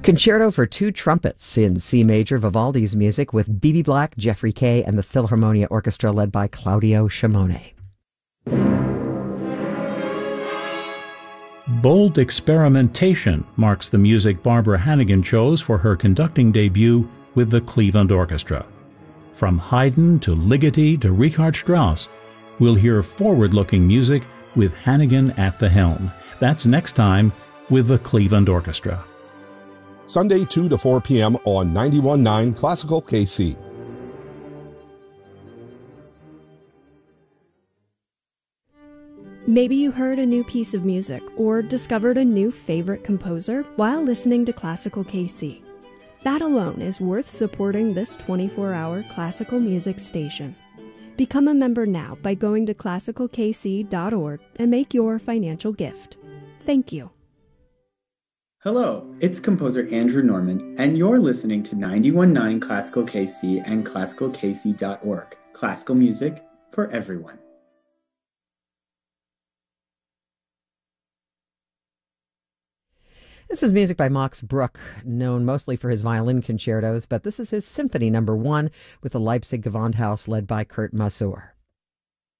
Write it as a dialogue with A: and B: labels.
A: Concerto for Two Trumpets in C major, Vivaldi's music with B.B. Black, Jeffrey Kay, and the Philharmonia Orchestra led by Claudio Shimone.
B: Bold experimentation marks the music Barbara Hannigan chose for her conducting debut with the Cleveland Orchestra. From Haydn to Ligeti to Richard Strauss, we'll hear forward-looking music with Hannigan at the helm. That's next time with the Cleveland Orchestra.
C: Sunday 2 to 4 p.m. on 91.9 Classical KC.
D: Maybe you heard a new piece of music or discovered a new favorite composer while listening to Classical KC. That alone is worth supporting this 24-hour classical music station. Become a member now by going to classicalkc.org and make your financial gift. Thank you.
E: Hello, it's composer Andrew Norman, and you're listening to 91.9 Classical KC and classicalkc.org. Classical music for everyone.
A: This is music by Max Bruch, known mostly for his violin concertos, but this is his Symphony No. 1 with the Leipzig Gewandhaus led by Kurt Masur.